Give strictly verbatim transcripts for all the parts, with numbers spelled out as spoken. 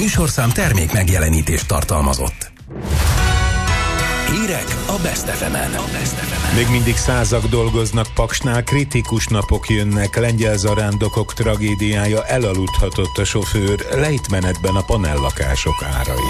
műsorszám termék megjelenítést tartalmazott. Hírek a Best ef emen. Még mindig százak dolgoznak Paksnál, kritikus napok jönnek, lengyel zarándokok tragédiája, elaludhatott a sofőr, lejtmenetben a panellakások árai.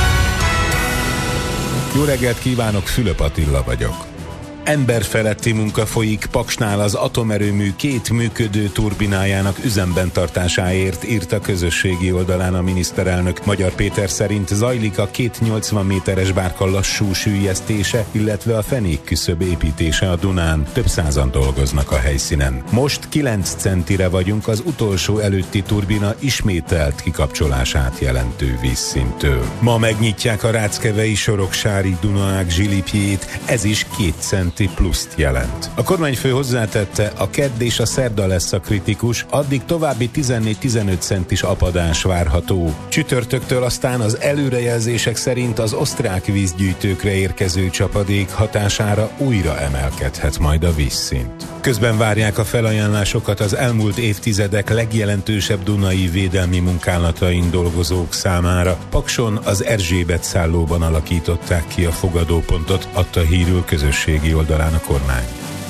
Jó reggelt kívánok, Fülöp Attila vagyok. Emberfeletti munka folyik Paksnál az atomerőmű két működő turbinájának üzemben tartásáért, írt a közösségi oldalán a miniszterelnök. Magyar Péter szerint zajlik a két nyolcvan méteres bárka lassú süllyesztése, illetve a fenékküszöb építése a Dunán. Több százan dolgoznak a helyszínen. Most kilenc centire vagyunk az utolsó előtti turbina ismételt kikapcsolását jelentő vízszinttől. Ma megnyitják a Ráckevei Soroksári Dunaág zsilipjét, ez is két centi pluszt jelent. A kormányfő hozzátette, a kedd és a szerda lesz a kritikus, addig további tizennégy-tizenöt centis apadás várható. Csütörtöktől aztán az előrejelzések szerint az osztrák vízgyűjtőkre érkező csapadék hatására újra emelkedhet majd a vízszint. Közben várják a felajánlásokat az elmúlt évtizedek legjelentősebb dunai védelmi munkálatain dolgozók számára. Pakson az Erzsébet szállóban alakították ki a fogadópontot, adta hírül közösségi oldalán a kormány.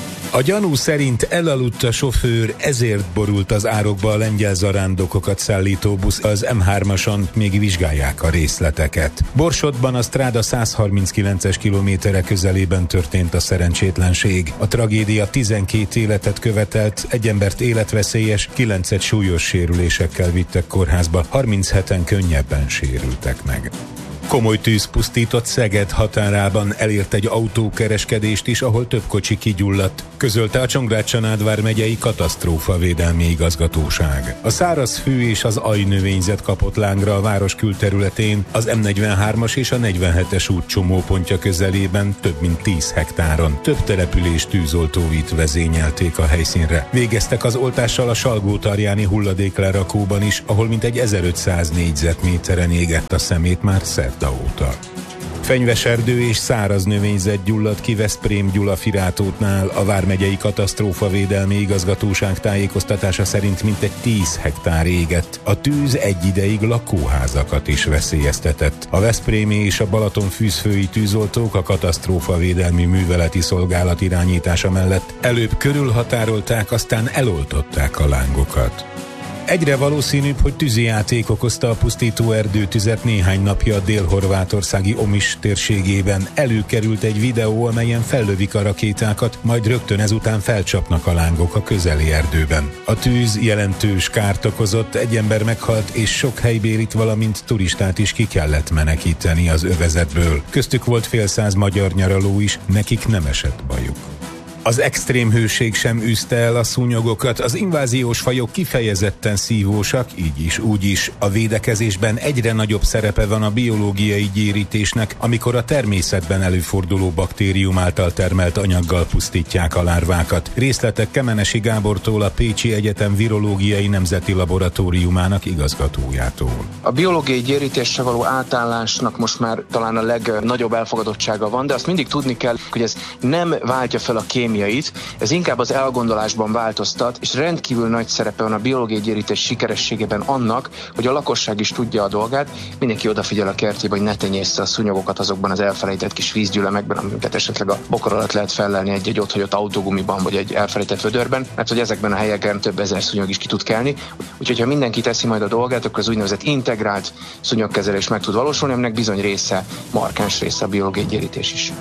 A gyanú szerint elaludt a sofőr, ezért borult az árokba a lengyel zarándokokat szállító busz, az em hármason még vizsgálják a részleteket. Borsodban a Stráda százharminckilences kilométere közelében történt a szerencsétlenség. A tragédia tizenkét életet követelt, egy embert életveszélyes, kilencet súlyos sérülésekkel vittek kórházba, harmincheten könnyebben sérültek meg. Komoly tűz pusztított Szeged határában, elért egy autókereskedést is, ahol több kocsi kigyulladt, közölte a Csongrád-Csanád vármegyei katasztrófavédelmi igazgatóság. A szárazfű és az ajnövényzet kapott lángra a város külterületén, az em negyvenhármas és a negyvenhetes út csomópontja közelében több mint tíz hektáron. Több település tűzoltóit vezényelték a helyszínre. Végeztek az oltással a Salgótarjáni hulladéklerakóban is, ahol mintegy ezerötszáz négyzetméteren égett a szemét már szerda óta. Fenyves erdő és száraz növényzet gyulladt ki Veszprém-Gyulafirátótnál, a vármegyei katasztrófavédelmi igazgatóság tájékoztatása szerint mintegy tíz hektár égett. A tűz egy ideig lakóházakat is veszélyeztetett. A veszprémi és a Balaton-fűzfői tűzoltók a katasztrófavédelmi műveleti szolgálat irányítása mellett előbb körülhatárolták, aztán eloltották a lángokat. Egyre valószínűbb, hogy tűzijáték okozta a pusztító erdőtüzet néhány napja a dél-horvátországi Omis térségében. Előkerült egy videó, amelyen fellövik a rakétákat, majd rögtön ezután felcsapnak a lángok a közeli erdőben. A tűz jelentős kárt okozott, egy ember meghalt, és sok helybélit, valamint turistát is ki kellett menekíteni az övezetből. Köztük volt fél száz magyar nyaraló is, nekik nem esett bajuk. Az extrém hőség sem űzte el a szúnyogokat, az inváziós fajok kifejezetten szívósak, így is, úgy is. A védekezésben egyre nagyobb szerepe van a biológiai gyérítésnek, amikor a természetben előforduló baktérium által termelt anyaggal pusztítják a lárvákat. Részletek Kemenesi Gábortól, a Pécsi Egyetem Virológiai Nemzeti Laboratóriumának igazgatójától. A biológiai gyérítésre való átállásnak most már talán a legnagyobb elfogadottsága van, de azt mindig tudni kell, hogy ez nem váltja fel a kémiai, ez inkább az elgondolásban változtat, és rendkívül nagy szerepe van a biológiai gyérítés sikerességében annak, hogy a lakosság is tudja a dolgát, mindenki odafigyel a kertjébe, hogy ne tenyészte a szúnyogokat azokban az elfelejtett kis vízgyülemekben, amiket esetleg a bokor alatt lehet fellelni egy-egy otthagyott autógumiban, vagy egy elfelejtett vödörben, mert hogy ezekben a helyeken több ezer szúnyog is ki tud kelni. Úgyhogy ha mindenki teszi majd a dolgát, akkor az úgynevezett integrált szúnyogkezelés meg tud valósulni, aminek bizony része, markáns része a biológiai gyérítés is.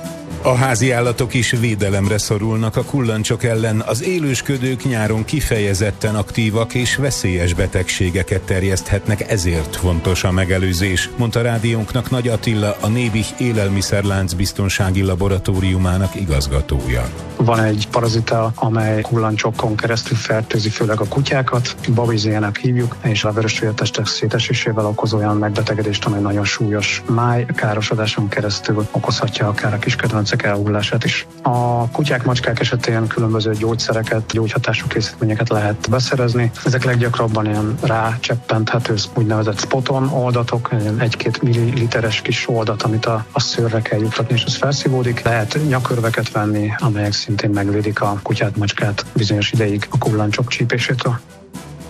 A házi állatok is védelemre szorulnak a kullancsok ellen, az élősködők nyáron kifejezetten aktívak és veszélyes betegségeket terjeszthetnek, ezért fontos a megelőzés, mondta rádiónknak Nagy Attila, a Nébih élelmiszerlánc biztonsági laboratóriumának igazgatója. Van egy parazita, amely kullancsokon keresztül fertőzi főleg a kutyákat, babizének hívjuk, és a vörösvértestek szétesésével okoz olyan megbetegedést, amely nagyon súlyos. Máj károsodáson keresztül okozhatja akár a kiskedvencek elhullását is. A kutyák, macskák esetén különböző gyógyszereket, gyógyhatású készítményeket lehet beszerezni. Ezek leggyakrabban ilyen rácseppenthető úgynevezett spoton oldatok, egy-két milliliteres kis oldat, amit a, a szőrre kell juttatni, és az felszívódik. Lehet nyakörveket venni, amelyek szintén megvédik a kutyát, macskát bizonyos ideig a kullancsok csípésétől.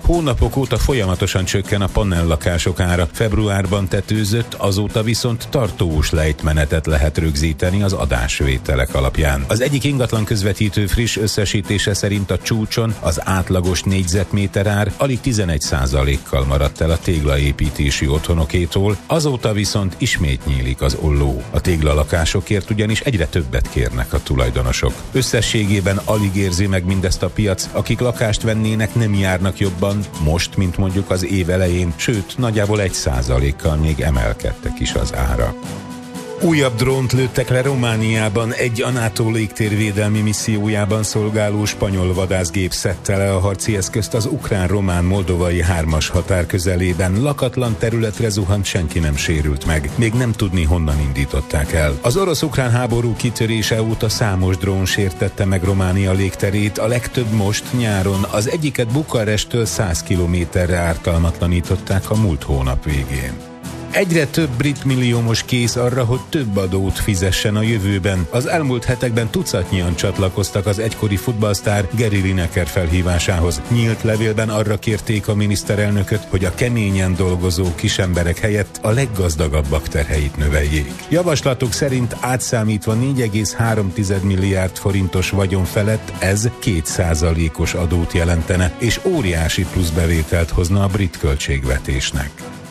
Hónapok óta folyamatosan csökken a panellakások ára. Februárban tetőzött, azóta viszont tartós lejtmenetet lehet rögzíteni az adásvételek alapján. Az egyik ingatlan közvetítő friss összesítése szerint a csúcson az átlagos négyzetméter ár alig tizenegy százalékkal maradt el a téglaépítési otthonokétól, azóta viszont ismét nyílik az olló. A téglalakásokért ugyanis egyre többet kérnek a tulajdonosok. Összességében alig érzi meg mindezt a piac, akik lakást vennének, nem járnak jobban most, mint mondjuk az év elején, sőt, nagyjából egy százalékkal még emelkedtek is az ára. Újabb drónt lőttek le Romániában, egy a NATO légtérvédelmi missziójában szolgáló spanyol vadászgép szedte le a harci eszközt az ukrán-román-moldovai hármas határ közelében. Lakatlan területre zuhant, senki nem sérült meg. Még nem tudni, honnan indították el. Az orosz-ukrán háború kitörése óta számos drón sértette meg Románia légterét, a legtöbb most nyáron. Az egyiket Bukaresttől száz kilométerre ártalmatlanították a múlt hónap végén. Egyre több brit milliómos kész arra, hogy több adót fizessen a jövőben. Az elmúlt hetekben tucatnyian csatlakoztak az egykori futballsztár Gary Lineker felhívásához. Nyílt levélben arra kérték a miniszterelnököt, hogy a keményen dolgozó kisemberek helyett a leggazdagabbak terheit növeljék. Javaslatok szerint átszámítva négy egész három milliárd forintos vagyon felett ez két százalékos adót jelentene, és óriási pluszbevételt hozna a brit költségvetésnek.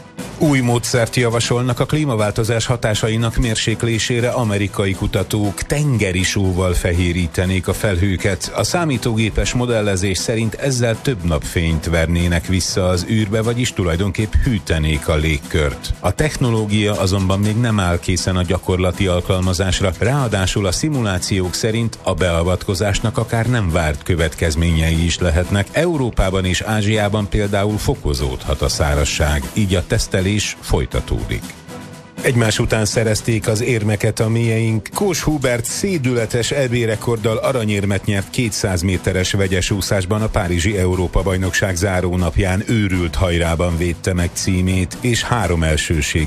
Új módszert javasolnak a klímaváltozás hatásainak mérséklésére. Amerikai kutatók tengeri sóval fehérítenék a felhőket. A számítógépes modellezés szerint ezzel több napfényt vernének vissza az űrbe, vagyis tulajdonképp hűtenék a légkört. A technológia azonban még nem áll készen a gyakorlati alkalmazásra, ráadásul a szimulációk szerint a beavatkozásnak akár nem várt következményei is lehetnek. Európában és Ázsiában például fokozódhat a szárazság, így a tesztelés is folytatódik. Egymás után szerezték az érmeket a mélyeink. Kós Hubert szédületes é bé-rekorddal aranyérmet nyert kétszáz méteres vegyes úszásban a párizsi Európa-bajnokság zárónapján. Őrült hajrában védte meg címét, és három elsőség